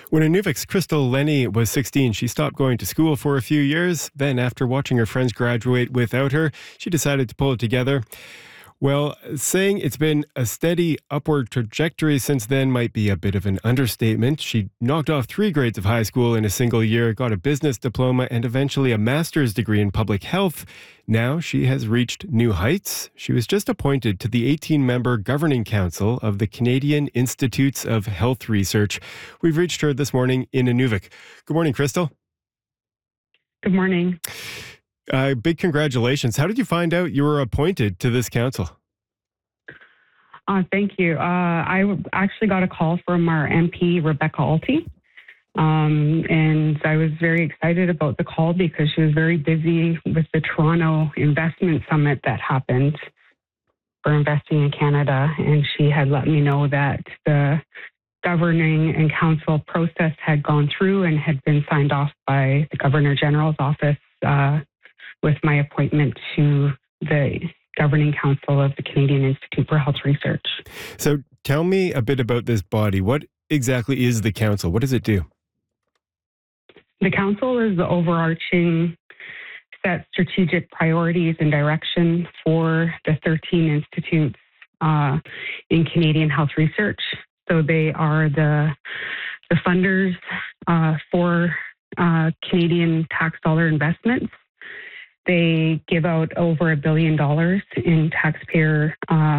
When Inuvic's Crystal Lenny was 16, she stopped going to school for a few years. Then, after watching her friends graduate without her, she decided to pull it together. Well, saying it's been a steady upward trajectory since then might be a bit of an understatement. She knocked off 3 grades of high school in a single year, got a business diploma, and eventually a master's degree in public health. Now she has reached new heights. She was just appointed to the 18-member governing council of the Canadian Institutes of Health Research. We've reached her this morning in Inuvik. Good morning, Crystal. Good morning. Big congratulations. How did you find out you were appointed to this council? Thank you. I actually got a call from our MP, Rebecca Alty, and I was very excited about the call because she was very busy with the Toronto Investment Summit that happened for investing in Canada, and she had let me know that the governing and council process had gone through and had been signed off by the Governor General's office with my appointment to the Governing Council of the Canadian Institute for Health Research. So tell me a bit about this body. What exactly is the council? What does it do? The council is the overarching set strategic priorities and direction for the 13 institutes in Canadian health research. So they are the funders for Canadian tax dollar investments. They give out over $1 billion in taxpayer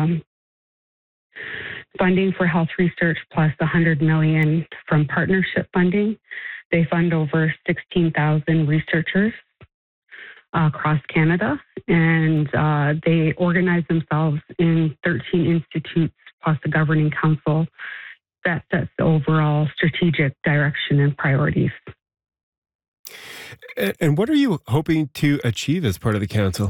funding for health research, plus $100 million from partnership funding. They fund over 16,000 researchers across Canada, and they organize themselves in 13 institutes plus the governing council that sets the overall strategic direction and priorities. And what are you hoping to achieve as part of the council?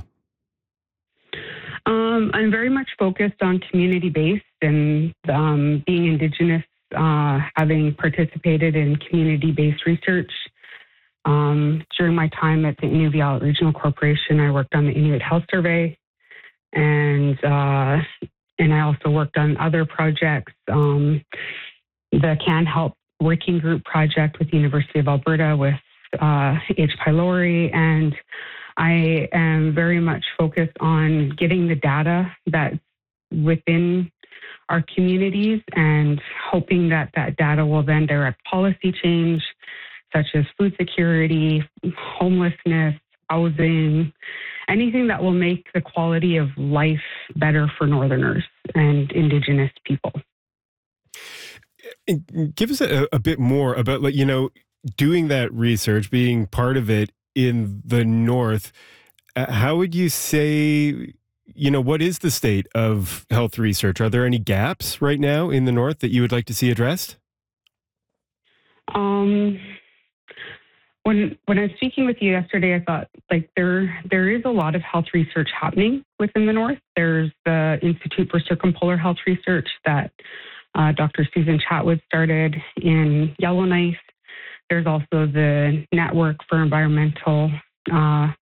I'm very much focused on community-based and being Indigenous, having participated in community-based research. During my time at the Inuvialuit Regional Corporation, I worked on the Inuit Health Survey, and I also worked on other projects, the Can Help Working Group project with the University of Alberta with H. pylori, and I am very much focused on getting the data that's within our communities and hoping that that data will then direct policy change, such as food security, homelessness, housing, anything that will make the quality of life better for Northerners and Indigenous people. Give us a bit more about, doing that research, being part of it in the North. How would you say, what is the state of health research? Are there any gaps right now in the North that you would like to see addressed? When I was speaking with you yesterday, I thought there is a lot of health research happening within the North. There's the Institute for Circumpolar Health Research that Dr. Susan Chatwood started in Yellowknife. There's also the Network for Environmental